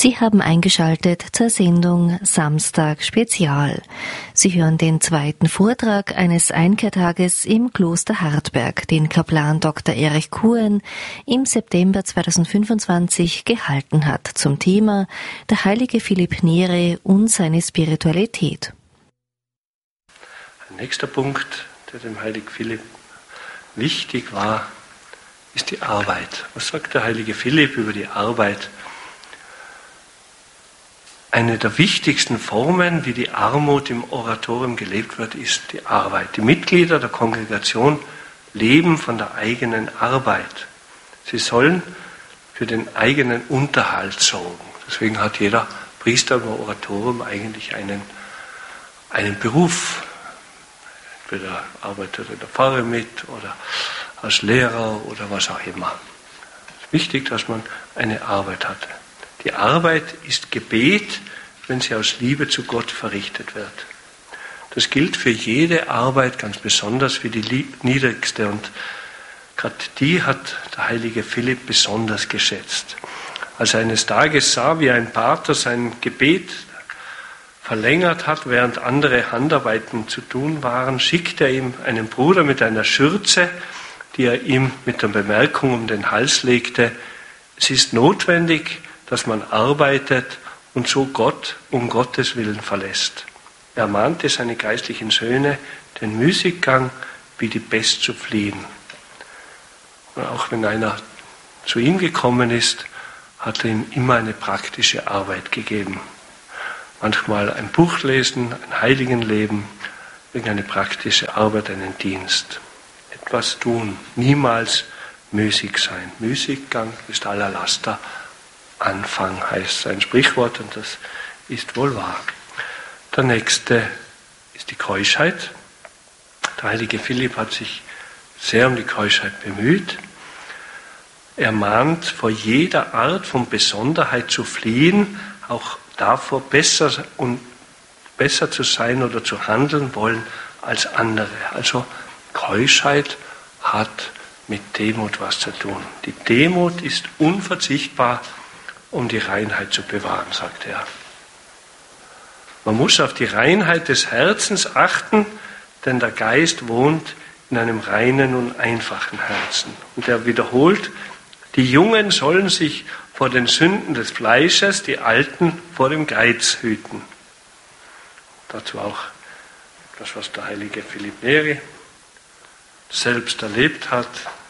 Sie haben eingeschaltet zur Sendung Samstag Spezial. Sie hören den zweiten Vortrag eines Einkehrtages im Kloster Hartberg, den Kaplan Dr. Erich Kuhn im September 2025 gehalten hat zum Thema der heilige Philipp Neri und seine Spiritualität. Ein nächster Punkt, der dem heiligen Philipp wichtig war, ist die Arbeit. Was sagt der heilige Philipp über die Arbeit? Eine der wichtigsten Formen, wie die Armut im Oratorium gelebt wird, ist die Arbeit. Die Mitglieder der Kongregation leben von der eigenen Arbeit. Sie sollen für den eigenen Unterhalt sorgen. Deswegen hat jeder Priester im Oratorium eigentlich einen Beruf. Entweder arbeitet er in der Pfarre mit oder als Lehrer oder was auch immer. Es ist wichtig, dass man eine Arbeit hat. Die Arbeit ist Gebet, wenn sie aus Liebe zu Gott verrichtet wird. Das gilt für jede Arbeit ganz besonders wie die niedrigste. Und gerade die hat der heilige Philipp besonders geschätzt. Als er eines Tages sah, wie ein Pater sein Gebet verlängert hat, während andere Handarbeiten zu tun waren, schickte er ihm einen Bruder mit einer Schürze, die er ihm mit der Bemerkung um den Hals legte: Es ist notwendig, dass man arbeitet und so Gott um Gottes Willen verlässt. Er mahnte seine geistlichen Söhne, den Müßiggang wie die Pest zu fliehen. Und auch wenn einer zu ihm gekommen ist, hat er ihm immer eine praktische Arbeit gegeben. Manchmal ein Buch lesen, ein Heiligenleben, irgendeine praktische Arbeit, einen Dienst. Etwas tun, niemals müßig sein. Müßiggang ist aller Laster Anfang, heißt sein Sprichwort, und das ist wohl wahr. Der nächste ist die Keuschheit. Der heilige Philipp hat sich sehr um die Keuschheit bemüht. Er mahnt, vor jeder Art von Besonderheit zu fliehen, auch davor besser zu sein oder zu handeln wollen als andere. Also Keuschheit hat mit Demut was zu tun. Die Demut ist unverzichtbar, um die Reinheit zu bewahren, sagt er. Man muss auf die Reinheit des Herzens achten, denn der Geist wohnt in einem reinen und einfachen Herzen. Und er wiederholt, die Jungen sollen sich vor den Sünden des Fleisches, die Alten vor dem Geiz hüten. Dazu auch das, was der heilige Philipp Neri selbst erlebt hat.